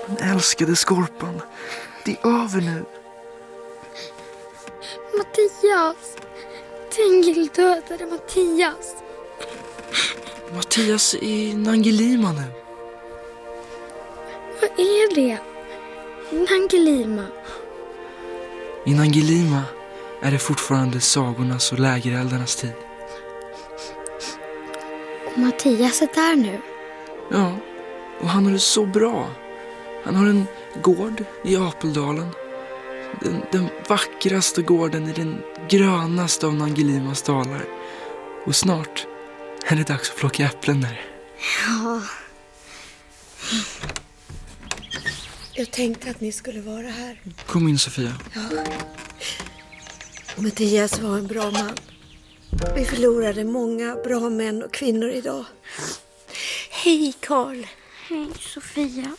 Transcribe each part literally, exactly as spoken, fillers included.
Min älskade Skorpan. Det är över nu. Mattias. Tengil dödade Mattias. Mattias är Nangilima nu. Vad är det? Nangilima. I Nangilima är det fortfarande sagornas och lägereldarnas tid. Och Mattias är där nu. Ja, och han har det så bra. Han har en gård i Apeldalen. Den, den vackraste gården i den grönaste av Nangilimas dalar. Och snart är det dags att plocka äpplen där. Ja. Jag tänkte att ni skulle vara här. Kom in, Sofia. Ja. Mattias var en bra man. Vi förlorade många bra män och kvinnor idag. Hej, Karl. Hej, Sofia.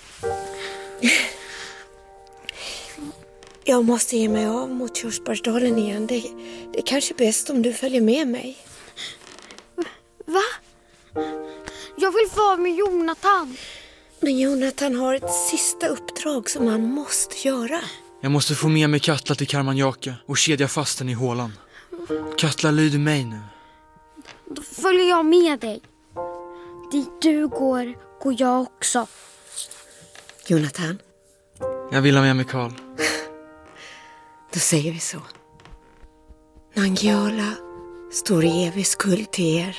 Jag måste ge mig av mot Körsbärsdalen igen. Det, det är kanske bäst om du följer med mig. Va? Jag vill vara med Jonathan. Men Jonathan har ett sista uppdrag som han måste göra. Jag måste få med mig Katla till Karmanjaka och kedja fast den i hålan. Katla lyder mig nu. Då följer jag med dig. Dit du går, går jag också. Jonathan? Jag vill ha med mig Karl. Då säger vi så. Nangiala står i evig skuld till er.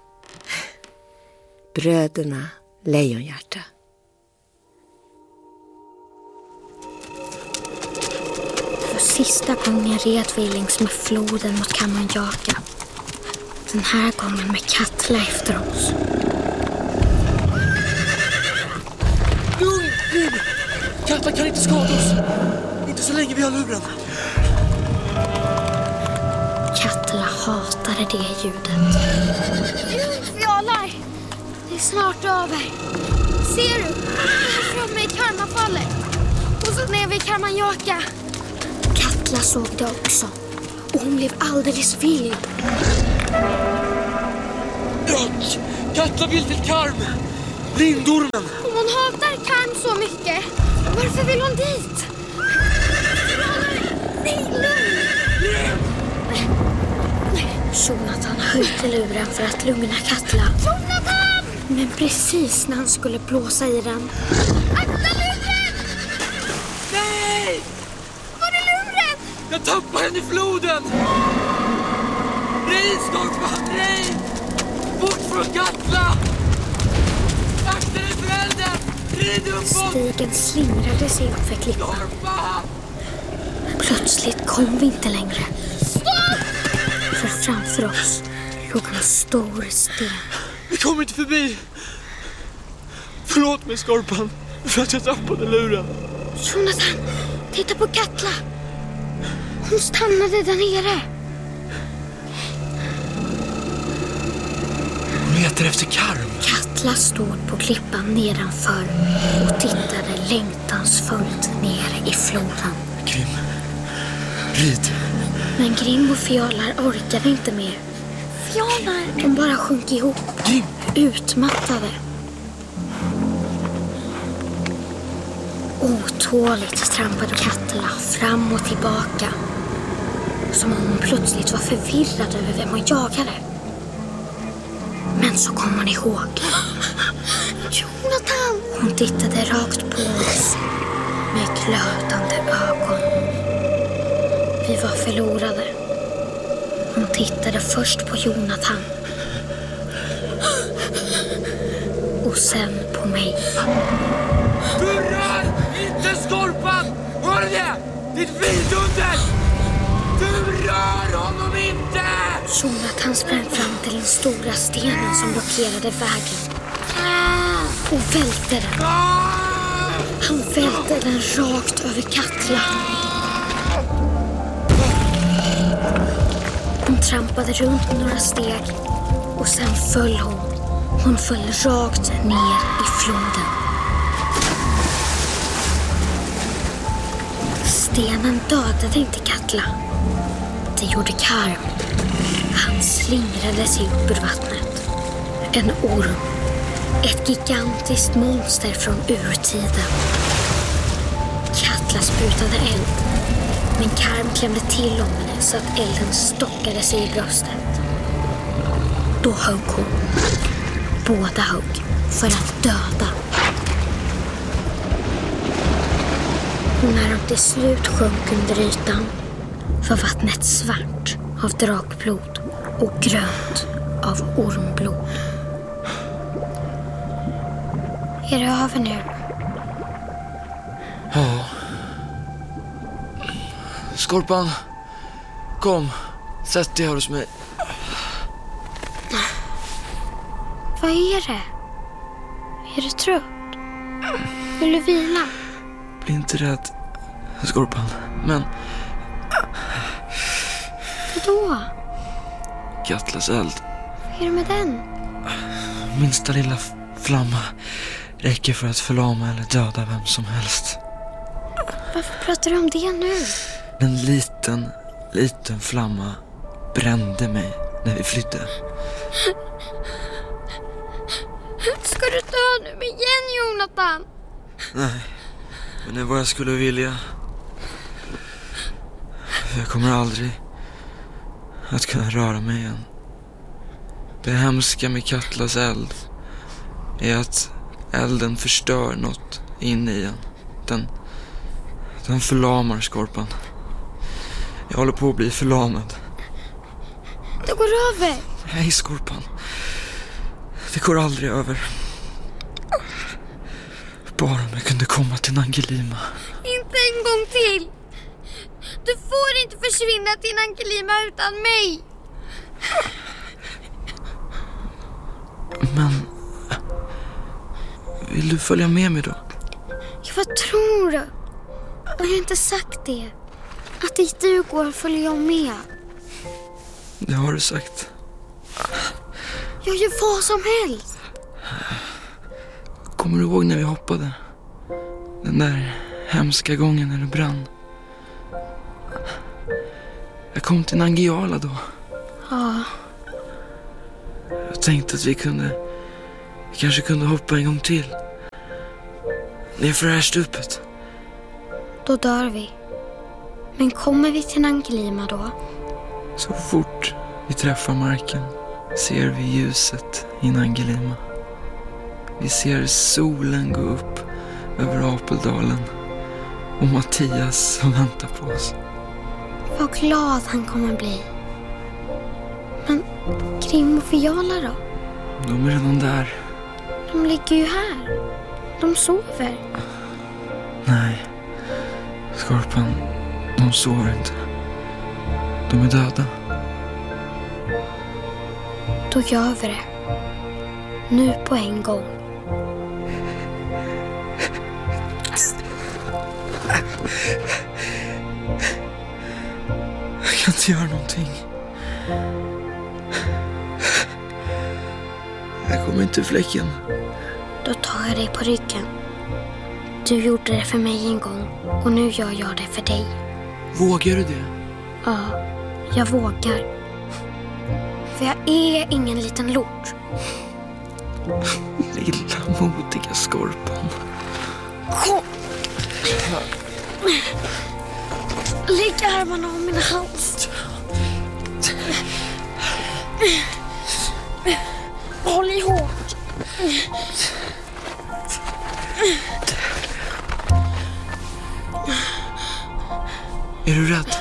Bröderna Lejonhjärta. För sista gången red vi längs med floden mot Karmanjaka. Den här gången med Katla efter oss. Lugn, Grim! Katla kan inte skada oss. Inte så länge vi har luren. Katla hatade det ljudet. Fjalar! Det är snart över. Ser du? Här framme i Karmafallet. Och så ner vid Karmanjaka. Katla såg det också. Och hon blev alldeles vild. Rök! Katla vill till Karm! Lindormen! Hon hatar Karm så mycket. Varför vill hon dit? Nej, lugn! Jonathan höjde luren för att lugna Katla. Jonathan! Men precis när han skulle blåsa i den. Akta luren! Nej! Var är luren? Jag tappade den i floden! Rid, Skorpan! Rid! Bort från Katla! Akta dig för elden! Rid uppåt! Stigen slingrade sig upp för klippan. Skorpan! Plötsligt kom vi inte längre. Stopp! För framför oss låg en stor sten. Vi kommer inte förbi. Förlåt mig, Skorpan, för att jag tappade luren. Jonathan, titta på Katla. Hon stannade där nere. Hon letar efter Karm. Katla stod på klippan nedanför och tittade längtansfullt ner i floden. Grim, rid. Men Grim och Fjalar orkade inte mer. Fjalar? De bara sjönk ihop. Grim! Utmattade. Otåligt trampade Katla fram och tillbaka. Som om hon plötsligt var förvirrad över vem hon jagade. Men så kom hon ihåg. Jonathan! Hon tittade rakt på oss med glödande ögon. Vi var förlorade. Hon tittade först på Jonathan. Och sen på mig. Du rör inte Skorpan! Hör du det? Ditt vidunder! Du rör honom inte! Jonathan sprang fram till den stora stenen som blockerade vägen. Och välte den. Han välte den rakt över Katla. Hon trampade runt några steg och sen föll hon. Hon föll rakt ner i floden. Stenen dödade inte Katla. Det gjorde Karm. Han slingrade sig upp ur vattnet. En orm. Ett gigantiskt monster från urtiden. Katla sprutade eld. Men Karm klämde till om henne så att elden stockade sig i bröstet. Då högg hon. Båda högg för att döda. Och när de till slut sjönk under ytan var vattnet svart av drakblod och grönt av ormblod. Är det över nu? Ja. Skorpan, kom. Sätt dig här hos mig. Vad är det? Är du trött? Vill du vila? Bli inte rädd, Skorpan. Men Vadå? Katlas eld. Vad är det med den? Minsta lilla f- flamma räcker för att förlama eller döda vem som helst. Varför pratar du om det nu? En liten, liten flamma brände mig när vi flydde. Ska du dö nu igen, Jonathan? Nej, men det är vad jag skulle vilja. Jag kommer aldrig att kunna röra mig igen. Det hemska med Katlas eld är att elden förstör något inne i en. Den, den förlamar Skorpan. Jag håller på att bli förlamad. Det går över. Nej, Skorpan. Det går aldrig över. Bara om jag kunde komma till Nangilima. Inte en gång till. Du får inte försvinna till Nangilima utan mig. Men vill du följa med mig då? Ja, vad tror du? Har jag inte sagt det? Att dit du går följer jag med. Det har du sagt. Jag gör vad som helst. Kommer du ihåg när vi hoppade? Den där hemska gången när det brann. Jag kom till Nangiala då. Ja. Jag tänkte att vi kunde vi kanske kunde hoppa en gång till. Nerför det här stupet. Då dör vi. Men kommer vi till Nangilima då? Så fort vi träffar marken ser vi ljuset i Nangilima. Vi ser solen gå upp över Apeldalen och Mattias som väntar på oss. Vad glad han kommer bli. Men Grim och Fiala då? De är redan där. De ligger ju här. De sover. Nej, Skorpan, de sover inte. De är döda. Då gör vi det. Nu på en gång. Jag kan inte göra någonting. Jag kommer inte fläcken. Då tar jag dig på ryggen. Du gjorde det för mig en gång och nu gör jag det för dig. Vågar du det? Ja, jag vågar. För jag är ingen liten lort. Lilla modiga Skorpan. Kom! Lägg armarna om min hals. Håll i hårt. Är du rädd?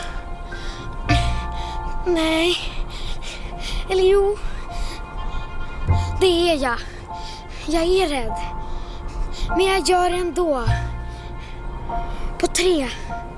Nej. Eller jo. Det är jag. Jag är rädd. Men jag gör det ändå. På tre.